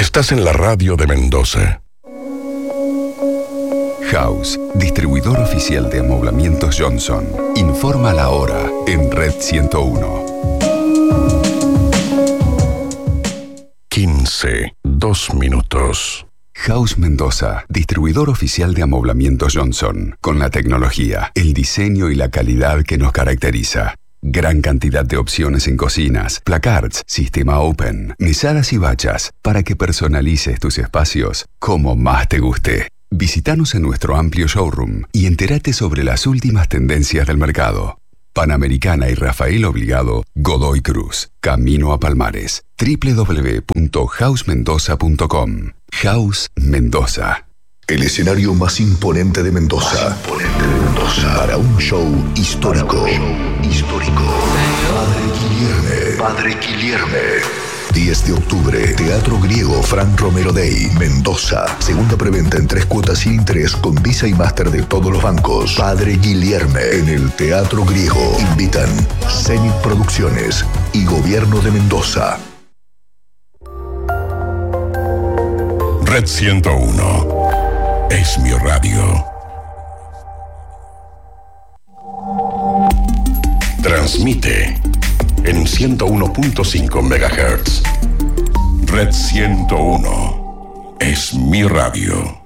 Estás en la radio de Mendoza. House, distribuidor oficial de amoblamientos Johnson. Informa la hora en Red 101. 2 minutos. House Mendoza, distribuidor oficial de amoblamientos Johnson, con la tecnología, el diseño y la calidad que nos caracteriza. Gran cantidad de opciones en cocinas, placards, sistema open, mesadas y bachas, para que personalices tus espacios como más te guste. Visítanos en nuestro amplio showroom y entérate sobre las últimas tendencias del mercado. Panamericana y Rafael Obligado, Godoy Cruz, Camino a Palmares. www.housemendoza.com. House Mendoza. El escenario más imponente de Mendoza. Para un show histórico. Padre Guilherme. 10 de octubre, Teatro Griego Fran Romero Day, Mendoza. Segunda preventa en 3 cuotas sin interés con Visa y Master de todos los bancos. Padre Guilherme en el Teatro Griego. Invitan Zenit Producciones y Gobierno de Mendoza. Red 101. Es mi radio. Transmite en 101.5 MHz. Red 101 es mi radio.